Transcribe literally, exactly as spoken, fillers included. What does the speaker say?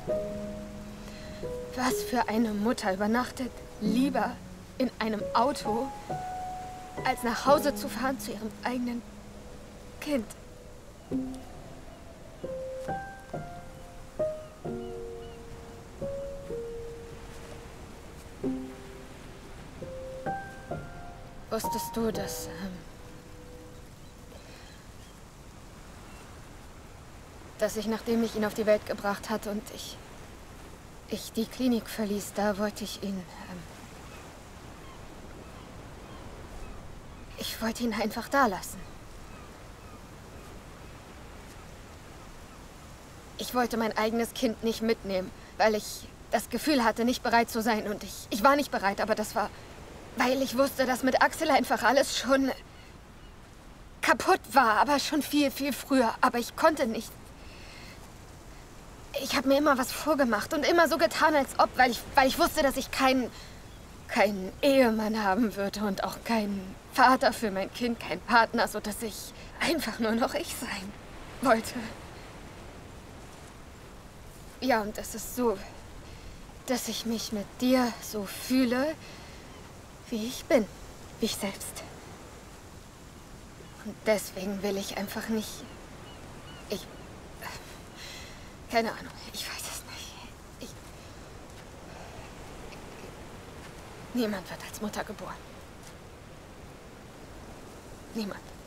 Was für eine Mutter übernachtet lieber in einem Auto, als nach Hause zu fahren zu ihrem eigenen Kind? Wusstest du, dass... Ähm, dass ich, nachdem ich ihn auf die Welt gebracht hatte und ich... ich die Klinik verließ, da wollte ich ihn... Ähm, ich wollte ihn einfach da lassen. Ich wollte mein eigenes Kind nicht mitnehmen, weil ich das Gefühl hatte, nicht bereit zu sein. Und ich, ich war nicht bereit, aber das war... weil ich wusste, dass mit Axel einfach alles schon kaputt war, aber schon viel, viel früher. Aber ich konnte nicht. Ich habe mir immer was vorgemacht und immer so getan, als ob, weil ich, weil ich wusste, dass ich keinen, keinen Ehemann haben würde und auch keinen Vater für mein Kind, keinen Partner, sodass ich einfach nur noch ich sein wollte. Ja, und es ist so, dass ich mich mit dir so fühle, wie ich bin, wie ich selbst. Und deswegen will ich einfach nicht... Ich... Keine Ahnung, ich weiß es nicht. Ich... Niemand wird als Mutter geboren. Niemand.